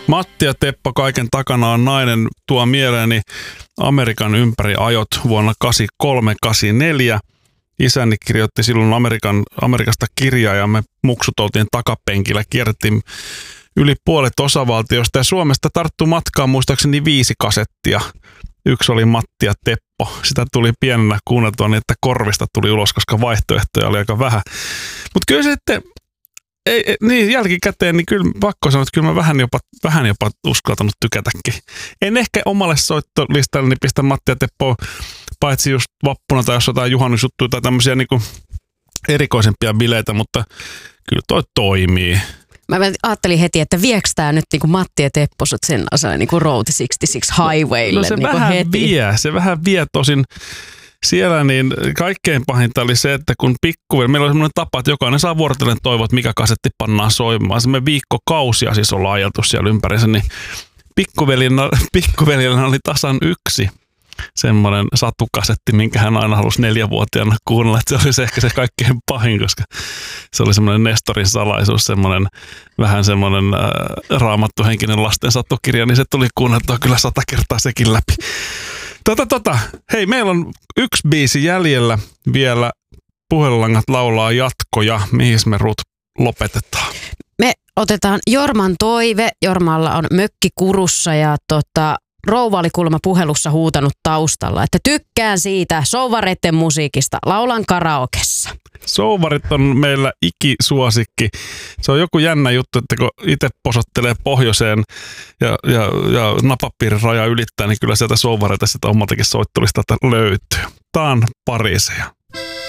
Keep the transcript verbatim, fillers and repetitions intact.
Matti ja Teppo kaiken takana on nainen tuo mieleeni Amerikan ympäri ajot vuonna kahdeksankymmentäkolme kahdeksankymmentäneljä. Isäni kirjoitti silloin Amerikan, Amerikasta kirjaa ja me muksut oltiin takapenkillä, kierrettiin yli puolet osavaltiosta ja Suomesta tarttui matkaan muistaakseni viisi kasettia. Yksi oli Matti ja Teppo. Sitä tuli pienenä kuunneltua niin, että korvista tuli ulos, koska vaihtoehtoja oli aika vähän. Mutta kyllä se sitten, ei, ei, niin jälkikäteen, niin kyllä pakko sanoa, että kyllä mä vähän jopa, vähän jopa uskaltanut tykätäkin. En ehkä omalle soittolistalleni pistä Matti ja Teppo, paitsi just vappuna tai jos jotain juhannusjuttuja tai tämmöisiä niinku erikoisempia bileitä, mutta kyllä toi toimii. Mä ajattelin heti, että vieks tää nyt niinku Matti ja Teppo sut sen asiaan niinku Road kuusikymmentäkuusi Highwaylle no se niinku vähän heti. vie, se vähän vie tosin siellä, niin kaikkein pahinta oli se, että kun pikkuveli, meillä oli semmoinen tapa, että jokainen saa vuorotellen toivoa, että mikä kasetti pannaan soimaan. Semmoinen viikkokausia siis ollaan ajeltu siellä ympärissä, niin pikkuveljellä oli tasan yksi semmoinen satukasetti, minkä hän aina halusi neljävuotiaana kuunnella. Että se oli se ehkä se kaikkein pahin, koska se oli semmoinen Nestorin salaisuus, semmoinen vähän semmoinen äh, raamattuhenkinen lasten satukirja, niin se tuli kuunneltua kyllä sata kertaa sekin läpi. Tota, tota. Hei, meillä on yksi biisi jäljellä vielä. Puhelulangat laulaa jatkoja. Mihin me Ruth lopetetaan? Me otetaan Jorman toive. Jormalla on mökki Kurussa ja tota, rouva oli kuulemma puhelussa huutanut taustalla, että tykkään siitä souvareiden musiikista. Laulan karaokessa. Souvarit on meillä ikisuosikki. Se on joku jännä juttu, että kun itse posottelee pohjoiseen ja, ja, ja napapiirin raja ylittää, niin kyllä sieltä souvareita sitä omaltakin soittolistalta löytyy. Tää on Pariiseja.